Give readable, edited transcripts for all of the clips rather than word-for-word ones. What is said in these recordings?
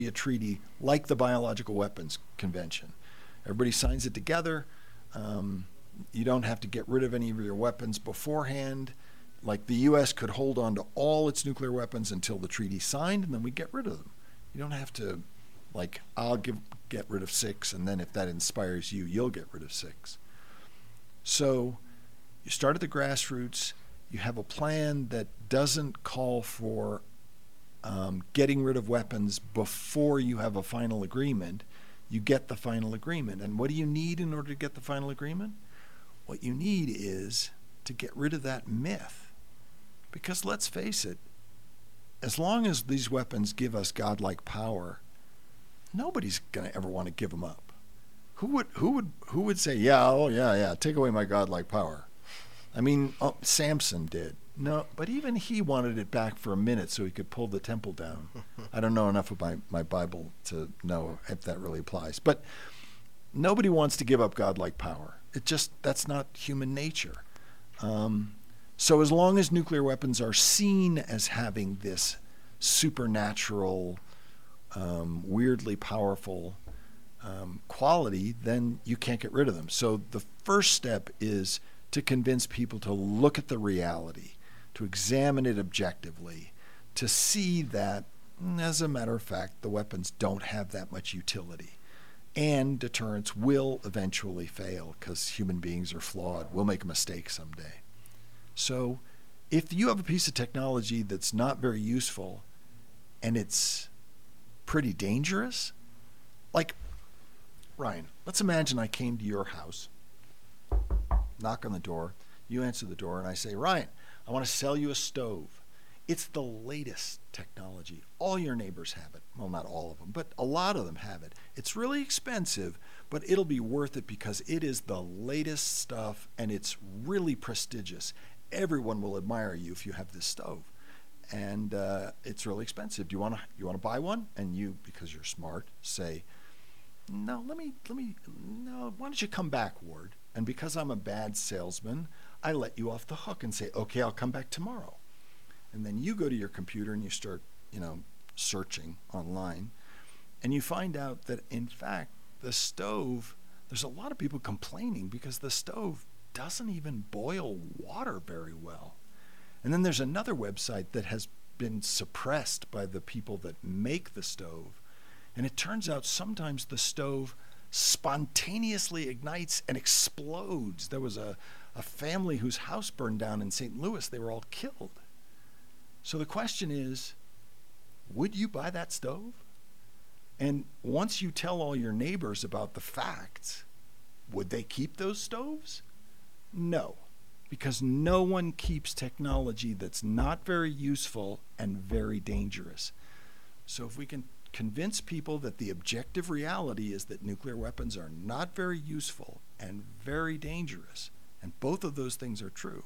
a treaty like the Biological Weapons Convention. Everybody signs it together. You don't have to get rid of any of your weapons beforehand. Like the U.S. could hold on to all its nuclear weapons until the treaty's signed, and then we get rid of them. You don't have to, like, get rid of 6, and then if that inspires you, you'll get rid of 6. So you start at the grassroots. You have a plan that doesn't call for getting rid of weapons before you have a final agreement. You get the final agreement. And what do you need in order to get the final agreement? What you need is to get rid of that myth. Because let's face it, as long as these weapons give us godlike power, nobody's going to ever want to give them up. Who would say, yeah, take away my godlike power? I mean, Samson did. No, but even he wanted it back for a minute so he could pull the temple down. I don't know enough of my Bible to know if that really applies. But nobody wants to give up godlike power. That's not human nature. So as long as nuclear weapons are seen as having this supernatural, weirdly powerful quality, then you can't get rid of them. So the first step is to convince people to look at the reality, to examine it objectively, to see that, as a matter of fact, the weapons don't have that much utility. And deterrence will eventually fail because human beings are flawed. We'll make a mistake someday. So if you have a piece of technology that's not very useful and it's pretty dangerous, like, Ryan, let's imagine I came to your house, knock on the door, you answer the door, and I say, Ryan, I want to sell you a stove. It's the latest technology. All your neighbors have it. Well, not all of them, but a lot of them have it. It's really expensive, but it'll be worth it because it is the latest stuff and it's really prestigious. Everyone will admire you if you have this stove. And it's really expensive. Do you want to buy one? And you, because you're smart, say, no, no, why don't you come back, Ward? And because I'm a bad salesman, I let you off the hook and say, okay, I'll come back tomorrow. And then you go to your computer and you start, searching online, and you find out that, in fact, the stove, there's a lot of people complaining because the stove doesn't even boil water very well. And then there's another website that has been suppressed by the people that make the stove. And it turns out sometimes the stove spontaneously ignites and explodes. There was a family whose house burned down in St. Louis. They were all killed. So the question is, would you buy that stove? And once you tell all your neighbors about the facts, would they keep those stoves? No, because no one keeps technology that's not very useful and very dangerous. So if we can convince people that the objective reality is that nuclear weapons are not very useful and very dangerous, and both of those things are true,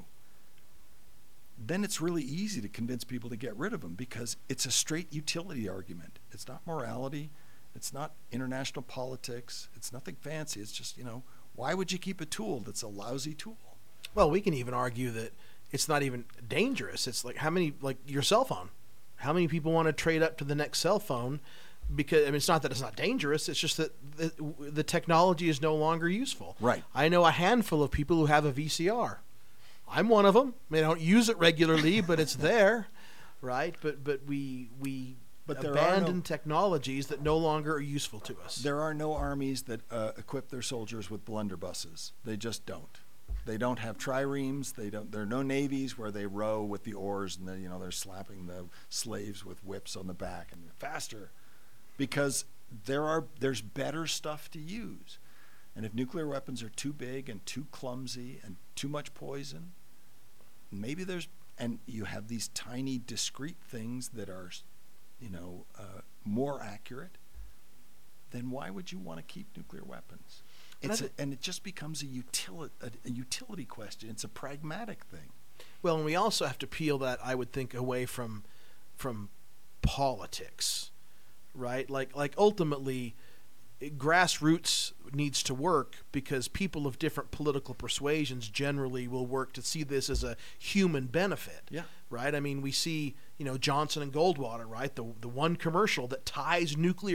then it's really easy to convince people to get rid of them because it's a straight utility argument. It's not morality. It's not international politics. It's nothing fancy. It's just, why would you keep a tool that's a lousy tool? Well, we can even argue that it's not even dangerous. It's like your cell phone. How many people want to trade up to the next cell phone? Because it's not that it's not dangerous. It's just that the technology is no longer useful. Right. I know a handful of people who have a VCR. I'm one of them. I don't use it regularly, but it's there, right? But we abandon technologies that no longer are useful to us. There are no armies that equip their soldiers with blunderbusses. They just don't. They don't have triremes. There are no navies where they row with the oars and they're slapping the slaves with whips on the back and faster, because there's better stuff to use. And if nuclear weapons are too big and too clumsy and too much poison, and you have these tiny discrete things that are, more accurate, then why would you want to keep nuclear weapons? And it just becomes a utility question. It's a pragmatic thing. Well, and we also have to peel that, I would think, away from politics, right? Like ultimately, grassroots needs to work because people of different political persuasions generally will work to see this as a human benefit. Yeah. Right? I mean, we see Johnson and Goldwater, right? The one commercial that ties nuclear